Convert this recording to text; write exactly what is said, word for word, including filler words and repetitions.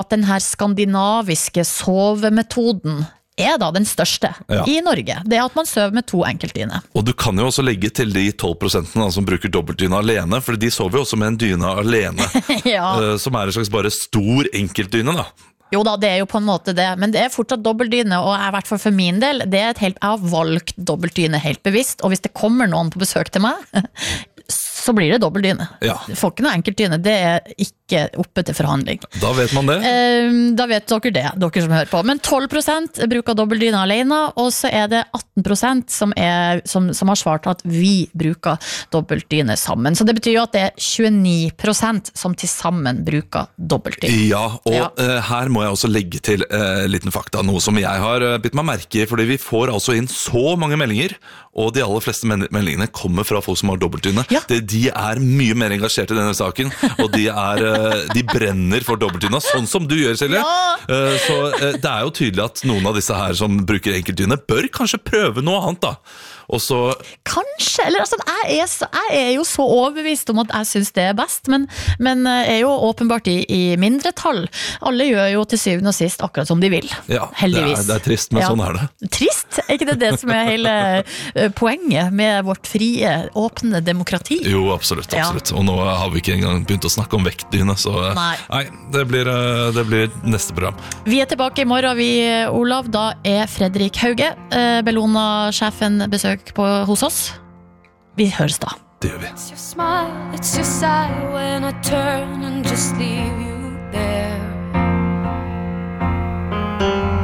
at den her skandinaviske sovemetoden er da den største ja. I Norge. Det er at man sover med to enkeltdyner. Og du kan jo også legge til de tolv prosentene som bruker dobbeltdyne alene, for de sover jo også med en dyne alene, ja. Som er en slags bare stor enkeltdyne da. Jo da, det er jo på en måte det, men det er fortsatt dobbeltdyne, og jeg, I hvert fall for min del, det er et helt, jeg har valgt dobbeltdyne helt bevisst, og hvis det kommer noen på besøk til meg, så blir det dobbeltdyne. Ja. Får ikke noe enkeltdyne, det er ikke oppe til forhandling. Da vet man det. Eh, da vet dere det, dere som hører på. Men tolv prosent bruker dobbeltdyne alene, og så er det atten prosent som, er, som, som har svart at vi bruker dobbeltdyne sammen. Så det betyr jo at det er tjueni prosent som til sammen bruker dobbeltdyne. Ja, og ja. Uh, her må jeg også legge til uh, liten fakta, noe som jeg har uh, bitt meg merke i, fordi vi får altså inn så mange meldinger, og de aller fleste meldingene kommer fra folk som har dobbeltdyne. Ja. Det, de er mye mer engasjert i denne saken, og de, er, de brenner for dobbeltdyna, sånn som du gjør, Silje. Ja. Så det er jo tydelig at noen av disse her som bruker enkeltdyne bør kanskje prøve noe annet da. Og så... Kanskje, eller altså, jeg er, så, jeg er jo så overbevist om at jeg synes det er best, men, men er jo åpenbart i, i mindretall. Alle gjør jo til syvende og sist akkurat som de vil, ja, heldigvis. Det er, det er trist, men ja. Sånn er det. Trist? Er ikke det det som er hele poenget med vårt frie, åpne demokrati? Jo, absolutt, absolutt. Ja. Og nå har vi ikke engang begynt å snakke om vektdyne, så nei, nei det, blir, det blir neste program. Vi er tilbake i morgen, vi, Olav. Da er Fredrik Hauge, Bellona-sjefen, besøk på hos oss. Vi høres da. Det gjør vi. It's your smile, it's your sigh when I turn and just leave you there.